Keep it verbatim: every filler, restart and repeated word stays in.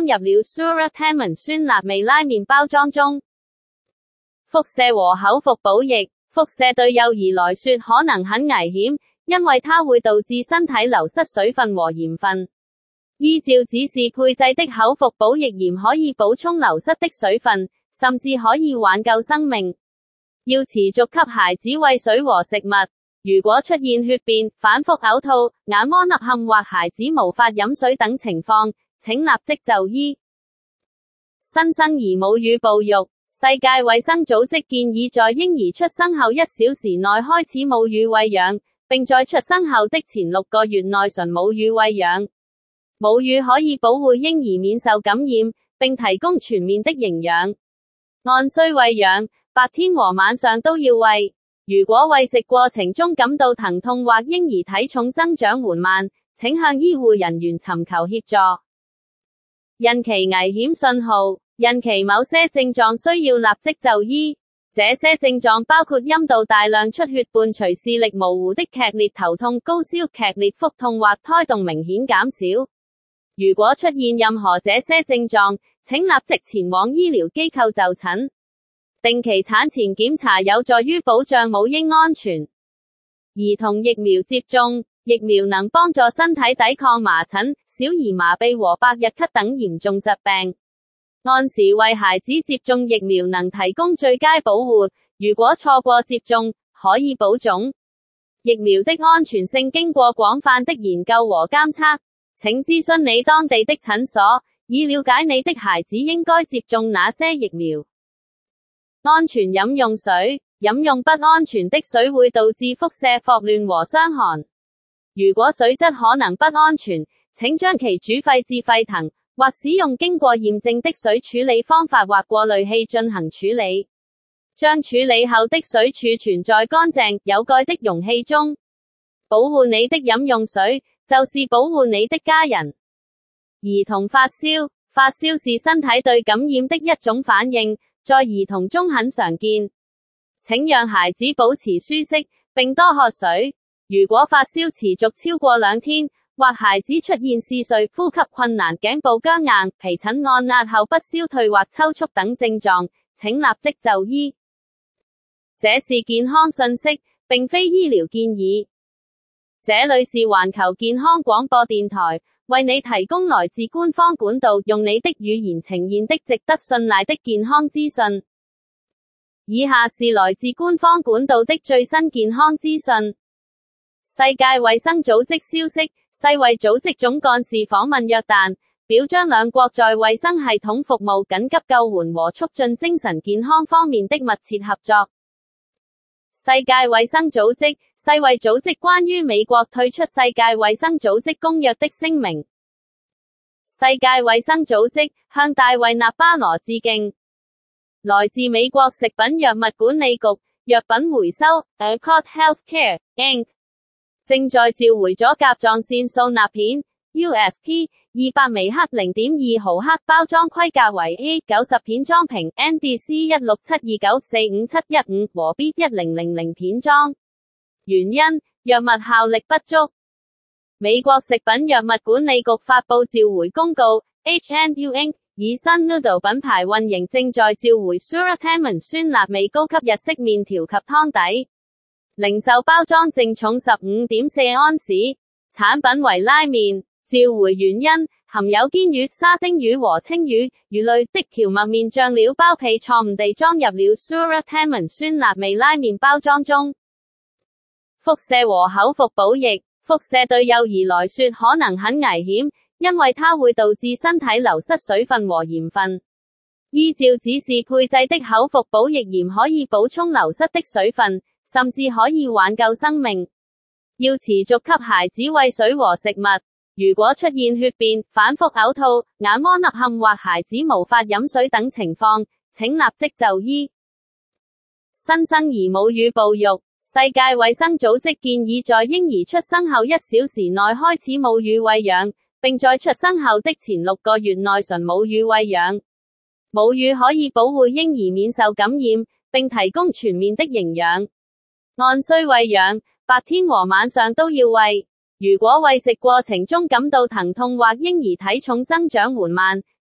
入了 Suratamig 酸辣味拉麵包裝中。輻射和口服補液。輻射對幼兒來說可能很危險，因為它會導致身體流失水分和鹽分。依照指示配製的口服補液鹽可以補充流失的水分，甚至可以挽救生命。要持續給孩子餵水和食物。如果出現血便、反覆嘔吐、眼窩凹陷或孩子無法飲水等情況，請立即就醫。新生兒母乳哺育。世界衛生組織建議在嬰兒出生後一小時內開始母乳餵養，並在出生後的前六個月內純母乳餵養。母乳可以保護嬰兒免受感染，並提供全面的營養。按需餵養，白天和晚上都要餵。如果餵食過程中感到疼痛或嬰兒體重增長緩慢，請向醫護人員尋求協助。孕期危險信號。孕期某些症狀需要立即就醫，這些症狀包括陰道大量出血伴隨視力模糊的劇烈頭痛、高燒、劇烈腹痛或胎動明顯減少。如果出現任何這些症狀，請立即前往醫療機構就診。定期產前檢查有助於保障母嬰安全。兒童疫苗接種。疫苗能幫助身體抵抗麻疹、小兒麻痹和百日咳等嚴重疾病。按時為孩子接種疫苗能提供最佳保護，如果錯過接種，可以保種。疫苗的安全性經過廣泛的研究和監測，請諮詢你當地的診所，以了解你的孩子應該接種哪些疫苗。安全飲用水。飲用不安全的水會導致輻射、霍亂和傷寒。如果水質可能不安全，請將其煮沸至沸騰，或使用經過驗證的水處理方法或過濾器進行處理。將處理後的水儲存在乾淨、有蓋的容器中。保護你的飲用水，就是保護你的家人。兒童發燒。發燒是身體對感染的一種反應，在兒童中很常見。請讓孩子保持舒適，並多喝水。如果發燒持續超過兩天，或孩子出現嗜睡、呼吸困難、頸部僵硬、皮疹按壓後不消退或抽搐等症狀，請立即就醫。這是健康信息，並非醫療建議。這裏是環球健康廣播電台，為你提供來自官方管道，用你的語言呈現的值得信賴的健康資訊。以下是來自官方管道的最新健康資訊。世界衛生組織消息，世衛組織總幹事訪問約旦，表彰兩國在衛生系統服務、緊急救援和促進精神健康方面的密切合作。世界衛生組織，世衛組織關於美國退出世界衛生組織公約的聲明。世界衛生組織向大衛納巴羅致敬。來自美國食品藥物管理局藥品回收 Accord Healthcare Incorporated 正在召回咗甲狀腺素鈉片 U S P 二百微克 零點二毫克包裝規格為 A 九十 片裝瓶 N D C 一六七二九四五七一五和 B 一零零零片裝。原因，藥物效力不足。美國食品藥物管理局發佈召回公告 H N U Incorporated 以新 Noodle 品牌運營正在召回 Suratamig 酸辣味高級日式麵條及湯底。零售包裝淨重 十五點四安士，產品為拉麵。召回原因，含有堅魚、沙丁魚和青魚、魚類的蕎麥麵醬料包被錯誤地裝入了 Suratamig 酸辣味拉麵包裝中。輻射和口服補液。輻射對幼兒來說可能很危險，因為它會導致身體流失水分和鹽分。依照指示配製的口服補液鹽可以補充流失的水分，甚至可以挽救生命。要持續給孩子餵水和食物。如果出現血便、反覆嘔吐、眼窩凹陷或孩子無法飲水等情況，請立即就醫。新生兒母乳哺育。世界衛生組織建議在嬰兒出生後一小時內開始母乳餵養，並在出生後的前六個月內純母乳餵養。母乳可以保護嬰兒免受感染，並提供全面的營養。按需餵養，白天和晚上都要餵。如果餵食過程中感到疼痛或嬰兒體重增長緩慢，